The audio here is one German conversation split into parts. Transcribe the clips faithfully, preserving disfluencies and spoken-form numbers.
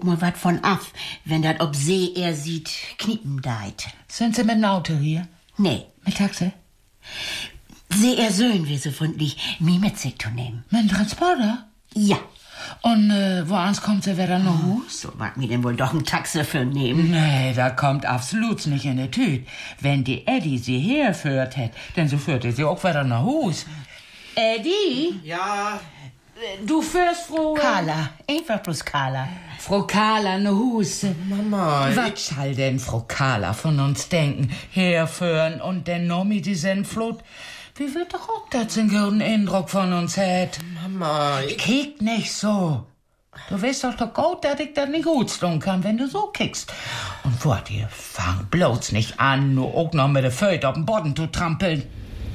ook mal wat von af, wenn dat ob See er sieht, kniepen deit. Sind Sie mit dem Auto hier? Nee. Mit Taxi? See er Söhn wir so freundlich, mi mit sich zu nehmen. Mit dem Transporter? Ja. Und äh, woans kommt sie wieder nach Hus? So mag mir denn wohl doch ein Taxi für nehmen. Nee, da kommt absolut nicht in die Tüte. Wenn die Eddie sie herführt hätt, denn so führte sie auch wieder nach Hus. Eddie? Ja? Du führst Frau... Carla, einfach bloß Carla. Frau Carla nach Hus. Mama, Was soll denn Frau Carla von uns denken? Herführen und den Nomi die Sennflut? Wie wird doch auch das einen guten Eindruck von uns hat? Mama, ich... Kick nicht so. Du weißt doch doch gut, dass ich das nicht gut tun kann, wenn du so kickst. Und wart ihr, fang bloß nicht an, nur auch noch mit der Föte auf den Boden zu trampeln.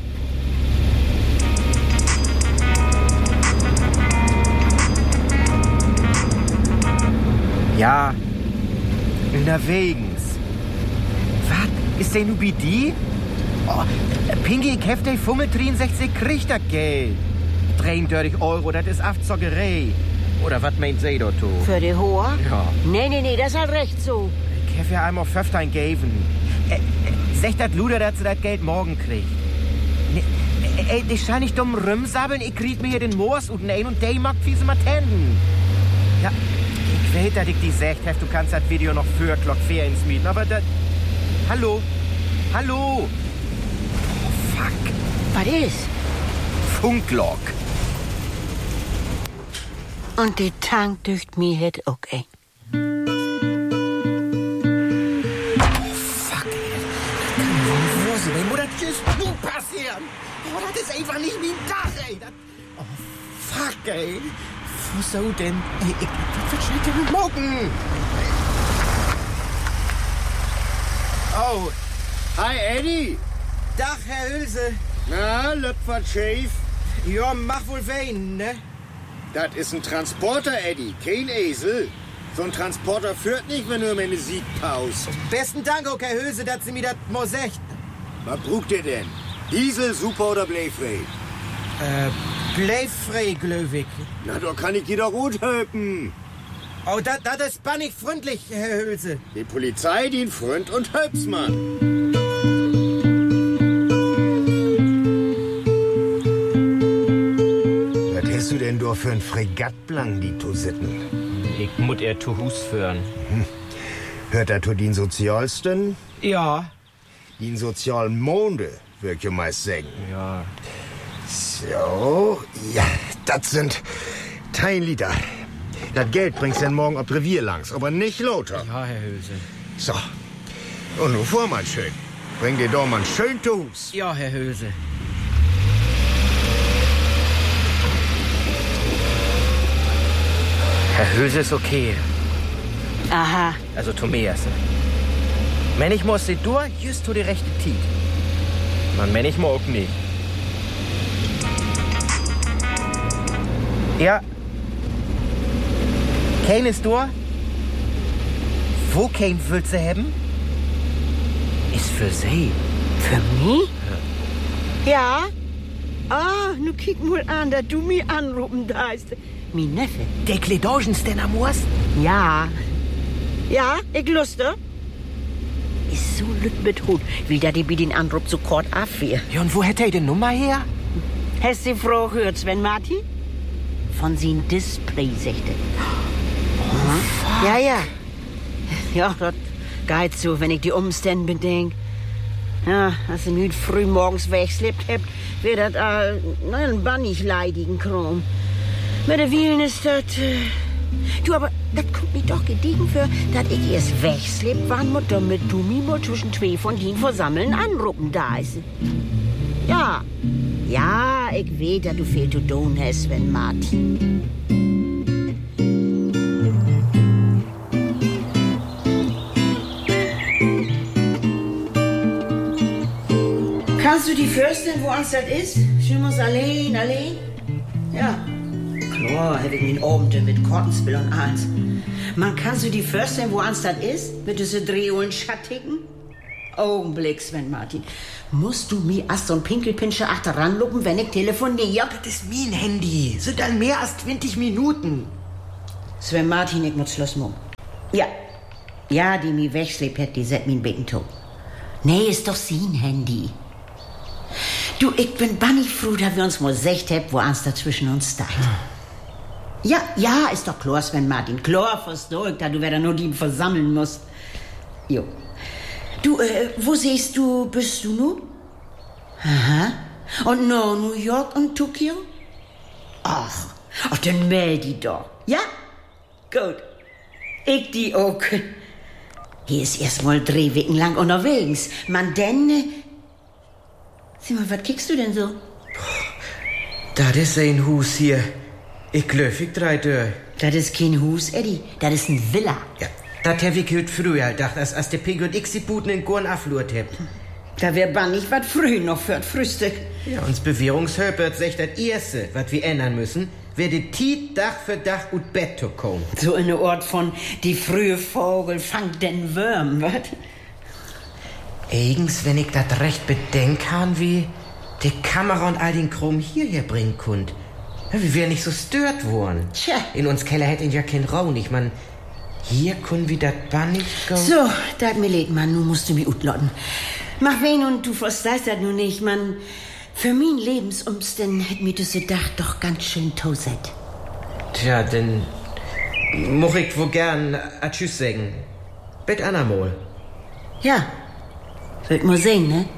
Ja, unterwegs. Was? Ist denn bei die? Oh, Pinky, ich hef dich Fummel dreiundsechzig kriegt das Geld. dreiunddreißig Euro, das ist Aftzockerei. Oder was meint sie dort? Für die Hohe? Ja. Nee, nee, nee, das ist halt recht so. Ich hef ja einmal fünfzehn geben. Äh, äh, sag dat Luder, dass sie das Geld morgen kriegt. Nee, äh, ey, die scheint nicht dumm rumsabbeln. Ich krieg mir hier den Moors und ein und der mag fiese Matenden. Ja, ich weiß, dass ich die sagt hef, du kannst das Video noch für Glock vier ins mieten, aber das... Hallo? Hallo? Fuck. Was ist? Funklog. Und die Tank dücht mir het auch, ey. Fuck, ey. Das kann mir wohl wo sein, oder das ist nun passieren. Oh, das ist einfach nicht mein Tag, ey. Das, oh, fuck, ey. Wo so denn? Ey, ich, was wird schon denn morgen? Oh, hi Eddie. Dach, Herr Hülse. Na, Löpfert Schäf. Ja, mach wohl wen, ne? Das ist ein Transporter, Eddie, kein Esel. So ein Transporter führt nicht, wenn du ihm eine Sieg paust. Besten Dank, okay, Herr Hülse, dass Sie mir das mal sagt. Was brucht ihr denn? Diesel, Super oder Bleifrei? Äh, bleifrei, glöwig. Na, da kann ich dir doch gut helfen. Oh, das das ist bannig freundlich, Herr Hülse. Die Polizei dient Freund und Helpsmann. Was du denn doch für ein Fregattblang, die to sitten? Ich muss er zu Hus führen. Hm. Hört er zu den Sozialsten? Ja. Den sozialen Monde, würd ich meist sagen. Ja. So, ja, das sind dein Liter. Das Geld bringst du dann morgen auf Revier langs, aber nicht lauter. Ja, Herr Hülse. So. Und nun vor mal schön. Bring dir doch mal schön zu Hus. Ja, Herr Hülse. Herr Hülse ist okay. Aha. Also Tomeas. Wenn ich muss sie durch, just zu die rechte Tiet. Man, wenn ich mal auch nicht. Ja. Kein ist durch. Wo kein willst du haben? Ist für sie. Für mich? Ja. Ah, nu kick mal an, dass du mich anrufen darfst. Mein Neffe. Der Kledogens denn am Wurst? Ja. Ja, ich luste. Ist so lüt mit Hut, wie da die bei den Anruf so kort abwehr. Ja, und wo hätte er die Nummer her? Hast die Frau gehört, Sven Martin? Von sin Display, sagte. Oh, ja, ja. Ja, das geht so, wenn ich die Umstände bedenke. Ja, als ihr müd früh morgens wegschleppt habt, wird das all, na, ein bannig leidigen Kram. Mit der Wielen ist das, äh, du, aber das kommt mir doch gediegen für, dass ich erst wegschleppt, wann Mutter mit Bumi mal zwischen zwei von den versammeln anrufen da ist. Ja, ja, ich weiß, dass du viel zu tun hast, Sven Martin. Kannst du die Fürstin, wo uns das ist? Schon muss allein, allein? Ja. Klar, hab ich meinen Abend mit Kortenspiel und alles. Man kannst du die Fürstin, wo uns das ist? Mit diese Drehungen Schattigen? Augenblick, Sven Martin. Musst du mir erst so ein Pinkelpinsche achteran lupen, wenn ich telefoniere? Das ist mein Handy. Sind dann mehr als zwanzig Minuten. Sven Martin, ich muss Schluss machen. Ja. Ja, die mi wegsleept het, die zet min bitten toe. Nee, ist doch sein Handy. Du, ich bin bannig froh, dass wir uns mal gesagt haben, wo eins dazwischen uns steht. Ja, ja, ist doch klar, Sven Martin. Klar, versteh ich, dass du wieder nur die versammeln musst. Jo. Du, äh, wo siehst du, bist du nun? Aha. Und no, New York und Tokio? Ach, ach, dann meld die doch. Ja? Gut. Ich die auch. Hier ist erst mal drei Wochen lang unterwegs. Man denn... Äh, sieh mal, was kickst du denn so? Das ist ein Hus hier. Ich glaub, ich drei durch. Das ist kein Hus, Eddie. Das ist ein Villa. Ja, das hab ich heute früher gedacht, als, als der Pink und ich die Buten in Gorn aflurt habt. Da wär bannig was früh noch für das Frühstück. Ja, uns Bewährungshöpert sagt das Erste, was wir ändern müssen, werde Tiet Dach für Dach und Bett zu kommen. So in der Ort von die frühe Vogel fangt den Würm, wat? Eigens, wenn ich das recht bedenk kann, wie die Kamera und all den Krumm hierher bringen könnt. Ja, wir wären nicht so stört worden. Tja. In uns Keller hätte ihn ja kein Raun. Ich mein, hier können wir das bannig go. So, dat mir leid, Mann, nu musst du mich utlotten. Mach wen und du verstehst das nun nicht, Mann. Für mein Lebensumständen hätt mir das Dach doch ganz schön tauset. Tja, denn moch ich wohl gern a Tschüss sagen. Bet anamol. Ja, wird mal sehen, ne?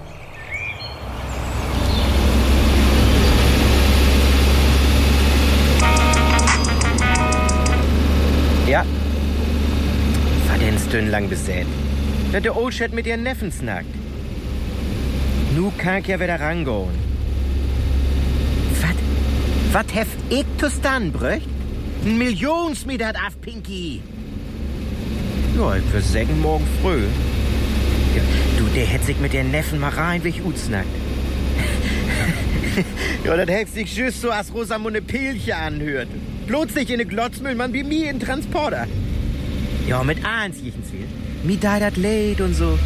Ja. War denn stünn lang besät? Da der Oldschat mit ihren Neffen snackt. Nu kann ich ja wieder rangehen. Was? Was hef ich zu stan, bröcht? Ein Millionsmeter af, Pinky. Ja, ich würde sagen, morgen früh. Ja, du, der hätt sich mit den Neffen mal rein, wie ich utsnackt. Ja, das hätt sich just so als Rosamunde Pilche anhört. Bloß nicht in ne Glotzmüllmann wie mir in Transporter. Ja, mit eins jichens will. Mi da dat leid und so.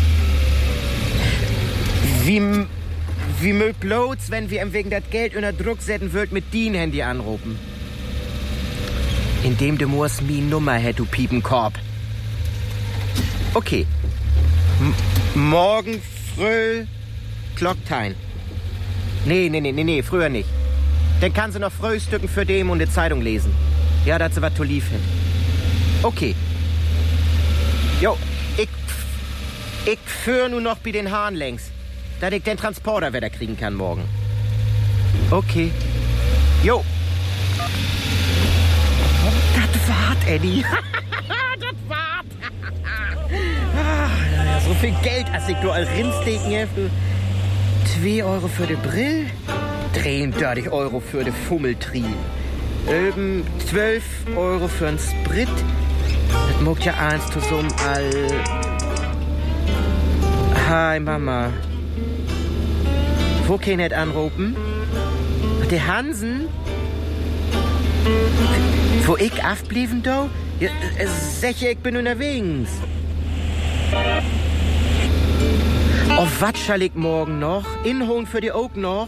Wie, wie mögt bloß, wenn wir ihm wegen dat Geld unter Druck setzen würd, mit din Handy anrufen. Indem du musst mi Nummer hätt, du Piepenkorb. Okay. M morgen früh Glocktein. Nee, nee, nee, nee, nee, früher nicht. Dann kannst du noch Frühstücken für dem und die Zeitung lesen. Ja, dass sie was zu lief hätt. Okay. Jo, ich, ich führ nur noch bei den Hahn längs, dass ich den Transporter wieder kriegen kann morgen. Okay. Jo. Das wart, Eddie. Das wart. Ah, so viel Geld, als ich du als Rindsteken hefte. Zwei Euro für die Brill, dreiunddreißig Euro für die Fummeltrie. Öben zwölf Euro für den Sprit. Das mogt ja eins zusammen all... Hi, Mama. Wo kann ich anrufen? Der Hansen? Wo ich aufblieben, do? Ja, sech ich bin unterwegs. Oh, wat schall ich morgen noch? Inholen für die Oak noch?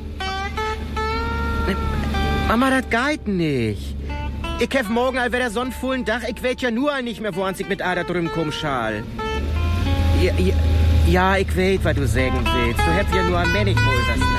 Mama, das geht nicht. Ich hef morgen all wieder sonnvollen Dach. Ich weet ja nur all nicht mehr, wo ich mit Ada drüben komm schal. Ja, ja, ja, ich weet, was du sagen willst. Du hättest ja nur ein Männigmol, was